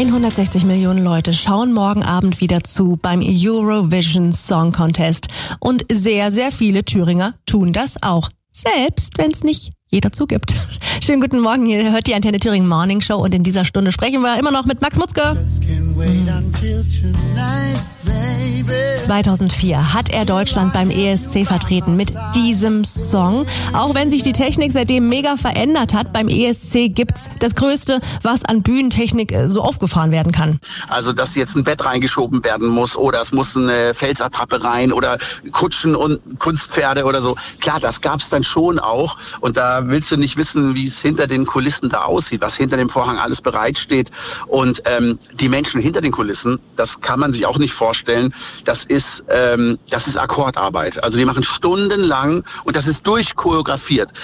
160 Millionen Leute schauen morgen Abend wieder zu beim Eurovision Song Contest. Und sehr, sehr viele Thüringer tun das auch. Selbst wenn es nicht jeder zugibt. Schönen guten Morgen, ihr hört die Antenne Thüringen Morning Show und in dieser Stunde sprechen wir immer noch mit Max Mutzke. 2004 hat er Deutschland beim ESC vertreten mit diesem Song. Auch wenn sich die Technik seitdem mega verändert hat, beim ESC gibt's das Größte, was an Bühnentechnik so aufgefahren werden kann. Also, dass jetzt ein Bett reingeschoben werden muss oder es muss eine Felsattrappe rein oder Kutschen und Kunstpferde oder so. Klar, das gab's dann schon auch und da willst du nicht wissen, wie es hinter den Kulissen da aussieht, was hinter dem Vorhang alles bereitsteht. Und die Menschen hinter den Kulissen, das kann man sich auch nicht vorstellen, das ist Akkordarbeit. Also die machen stundenlang und das ist durchchoreografiert.